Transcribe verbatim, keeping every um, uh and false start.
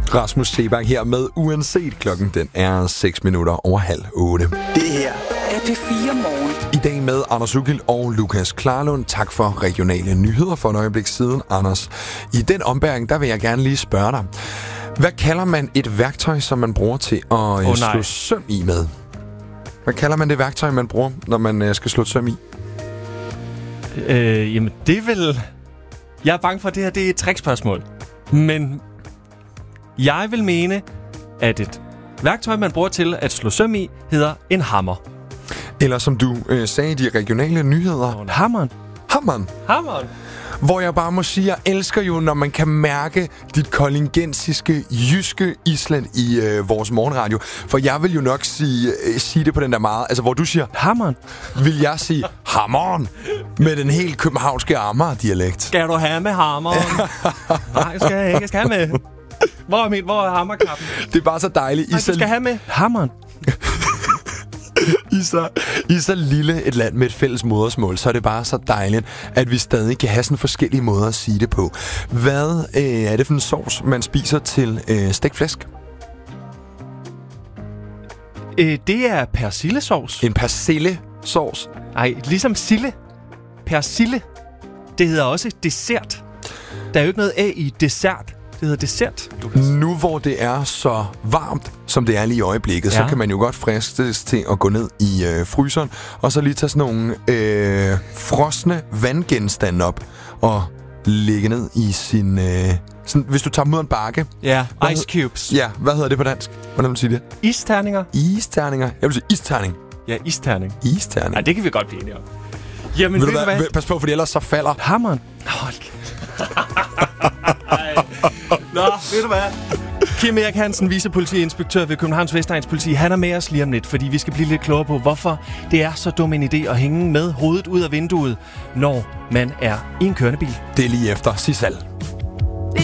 Rasmus Seebach her med Uanset. Klokken den er seks minutter over halv otte. Det her er P fire Morgen. I dag med Anders Ugilt og Lukas Klarlund. Tak for regionale nyheder for et øjeblik siden, Anders. I den ombæring, der vil jeg gerne lige spørge dig. Hvad kalder man et værktøj, som man bruger til at oh, slå søm i med? Hvad kalder man det værktøj, man bruger, når man øh, skal slå søm i? Øh, jamen, det er vel... Jeg er bange for, at det her det er et trickspørgsmål. Men jeg vil mene, at et værktøj, man bruger til at slå søm i, hedder en hammer. Eller som du øh, sagde i de regionale nyheder... Oh, hammeren. Hammeren. Hammeren. Hvor jeg bare må sige, jeg elsker jo, når man kan mærke dit kolingensiske, jyske Island i øh, vores morgenradio. For jeg vil jo nok sige, øh, sige det på den der meget... Altså, hvor du siger... Hammeren. Vil jeg sige hammeren med den helt københavnske Amager-dialekt. Skal du have med hammeren? Nej, skal jeg ikke. Jeg skal have med... Hvor er, min, hvor er hammerkappen? Det er bare så dejligt. Nej, du skal have med hammeren. I så, I så lille et land med et fælles modersmål, så er det bare så dejligt, at vi stadig kan have sådan forskellige måder at sige det på. Hvad øh, er det for en sovs, man spiser til øh, stegt flæsk? Øh, det er persillesovs. En persillesovs? Nej, ligesom sille. Persille. Det hedder også dessert. Der er jo ikke noget A i dessert. Det hedder dessert, Lukas. Nu hvor det er så varmt, som det er lige i øjeblikket, ja. Så kan man jo godt fristes til at gå ned i øh, fryseren, og så lige tage sådan nogle øh, frosne vandgenstande op, og lægge ned i sin... Øh, sådan, hvis du tager dem ud af en bakke... Ja, ice cubes. Ja, hvad hedder det på dansk? Hvordan vil du sige det? Isterninger. Isterninger. Jeg vil sige isterning. Ja, isterning. Isterning. Nej, det kan vi godt blive enige om. Jamen, ved du hvad? hvad? Pas på, for ellers så falder... Hammeren. Hold kæft. Nå, ved du hvad? Kim Erik Hansen, vicepolitiinspektør ved Københavns Vestegns Politi, han er med os lige om lidt, fordi vi skal blive lidt klogere på, hvorfor det er så dum en idé at hænge med hovedet ud af vinduet, når man er i en kørende bil. Det er lige efter Sissal.